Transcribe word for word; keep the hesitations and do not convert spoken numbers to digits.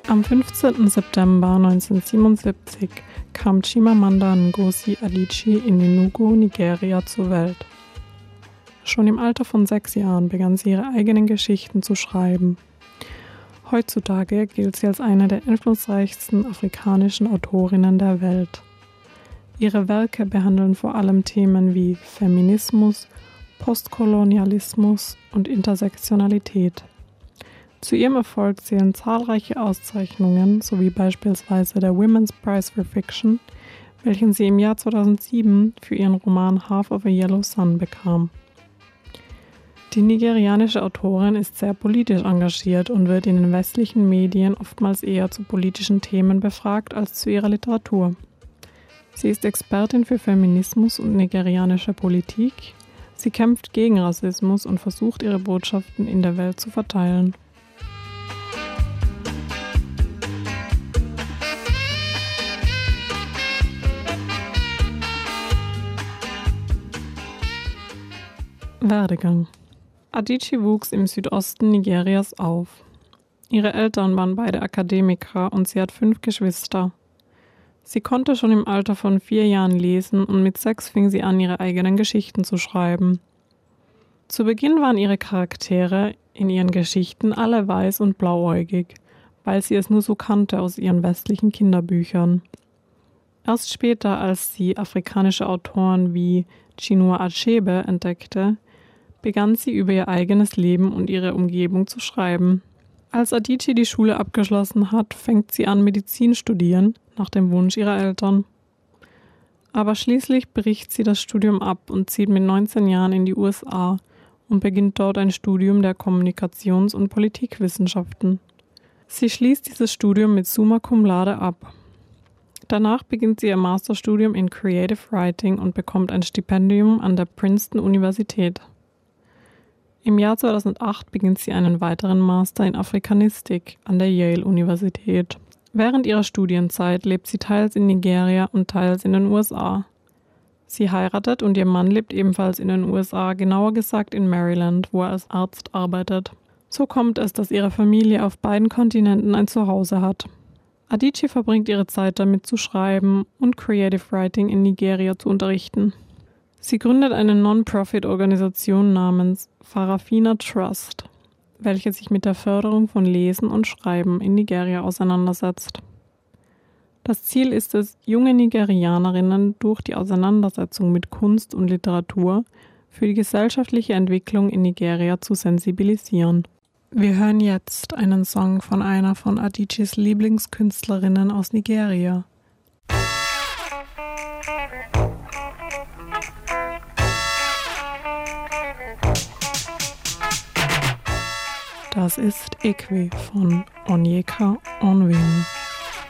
Am fünfzehnten September neunzehnhundertsiebenundsiebzig kam Chimamanda Ngozi Adichie in Enugu, Nigeria, zur Welt. Schon im Alter von sechs Jahren begann sie ihre eigenen Geschichten zu schreiben. Heutzutage gilt sie als eine der einflussreichsten afrikanischen Autorinnen der Welt. Ihre Werke behandeln vor allem Themen wie Feminismus, Postkolonialismus und Intersektionalität. Zu ihrem Erfolg zählen zahlreiche Auszeichnungen, sowie beispielsweise der Women's Prize for Fiction, welchen sie im Jahr zweitausendsieben für ihren Roman Half of a Yellow Sun bekam. Die nigerianische Autorin ist sehr politisch engagiert und wird in den westlichen Medien oftmals eher zu politischen Themen befragt als zu ihrer Literatur. Sie ist Expertin für Feminismus und nigerianische Politik. Sie kämpft gegen Rassismus und versucht, ihre Botschaften in der Welt zu verteilen. Werdegang. Adichie wuchs im Südosten Nigerias auf. Ihre Eltern waren beide Akademiker und sie hat fünf Geschwister. Sie konnte schon im Alter von vier Jahren lesen und mit sechs fing sie an, ihre eigenen Geschichten zu schreiben. Zu Beginn waren ihre Charaktere in ihren Geschichten alle weiß und blauäugig, weil sie es nur so kannte aus ihren westlichen Kinderbüchern. Erst später, als sie afrikanische Autoren wie Chinua Achebe entdeckte, begann sie über ihr eigenes Leben und ihre Umgebung zu schreiben. Als Adichie die Schule abgeschlossen hat, fängt sie an, Medizin studieren, nach dem Wunsch ihrer Eltern. Aber schließlich bricht sie das Studium ab und zieht mit neunzehn Jahren in die U S A und beginnt dort ein Studium der Kommunikations- und Politikwissenschaften. Sie schließt dieses Studium mit Summa Cum Laude ab. Danach beginnt sie ihr Masterstudium in Creative Writing und bekommt ein Stipendium an der Princeton-Universität. Im Jahr zweitausendacht beginnt sie einen weiteren Master in Afrikanistik an der Yale-Universität. Während ihrer Studienzeit lebt sie teils in Nigeria und teils in den U S A. Sie heiratet und ihr Mann lebt ebenfalls in den U S A, genauer gesagt in Maryland, wo er als Arzt arbeitet. So kommt es, dass ihre Familie auf beiden Kontinenten ein Zuhause hat. Adichie verbringt ihre Zeit damit zu schreiben und Creative Writing in Nigeria zu unterrichten. Sie gründet eine Non-Profit-Organisation namens Farafina Trust, welche sich mit der Förderung von Lesen und Schreiben in Nigeria auseinandersetzt. Das Ziel ist es, junge Nigerianerinnen durch die Auseinandersetzung mit Kunst und Literatur für die gesellschaftliche Entwicklung in Nigeria zu sensibilisieren. Wir hören jetzt einen Song von einer von Adichies Lieblingskünstlerinnen aus Nigeria. Das ist Ekwe von Onyeka Onwenu.